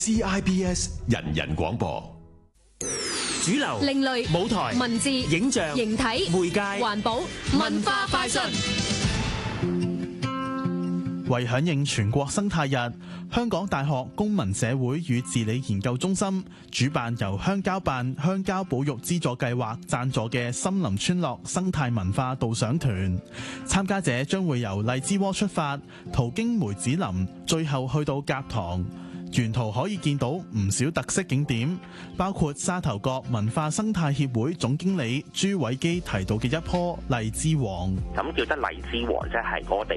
CIBS 人人廣播， 主流、 另類、 舞台、 文字、 影像、 形體、 媒介、 環保、文化快訊。 為響應全國生態日，香港大學公民社會與治理研究中心主辦由鄉郊辦鄉郊保育資助計劃贊助嘅森林村落生態文化導賞團，參加者將會由荔枝窩出發，途經梅子林，最後去到甲塘。沿途可以見到唔少特色景點，包括沙頭角文化生態協會總經理朱偉基提到嘅一棵荔枝王。 咁叫得荔枝王，即係嗰個地